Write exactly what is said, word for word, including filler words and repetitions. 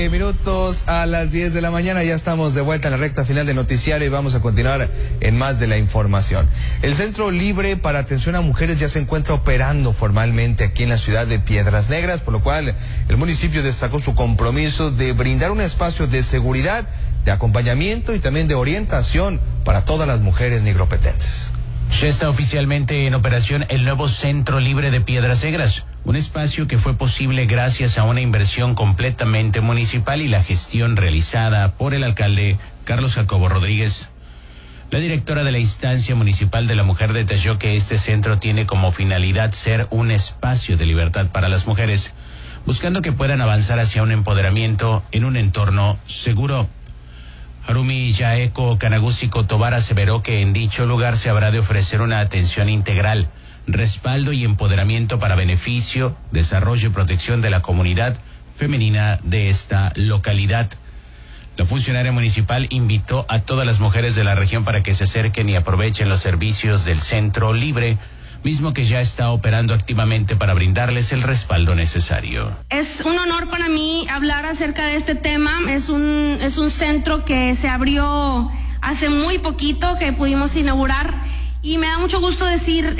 Minutos a las diez de la mañana, ya estamos de vuelta en la recta final del noticiario y vamos a continuar en más de la información. El Centro Libre para Atención a Mujeres ya se encuentra operando formalmente aquí en la ciudad de Piedras Negras, por lo cual el municipio destacó su compromiso de brindar un espacio de seguridad, de acompañamiento y también de orientación para todas las mujeres nigropetenses. Ya está oficialmente en operación el nuevo Centro Libre de Piedras Negras, un espacio que fue posible gracias a una inversión completamente municipal y la gestión realizada por el alcalde Carlos Jacobo Rodríguez. La directora de la instancia municipal de la mujer detalló que este centro tiene como finalidad ser un espacio de libertad para las mujeres, buscando que puedan avanzar hacia un empoderamiento en un entorno seguro. Harumi Yaeko Kanagusiko Tobar aseveró que en dicho lugar se habrá de ofrecer una atención integral, respaldo y empoderamiento para beneficio, desarrollo y protección de la comunidad femenina de esta localidad. La funcionaria municipal invitó a todas las mujeres de la región para que se acerquen y aprovechen los servicios del Centro Libre, mismo que ya está operando activamente para brindarles el respaldo necesario. Es un honor para mí hablar acerca de este tema. Es un, es un centro que se abrió hace muy poquito, que pudimos inaugurar, y me da mucho gusto decir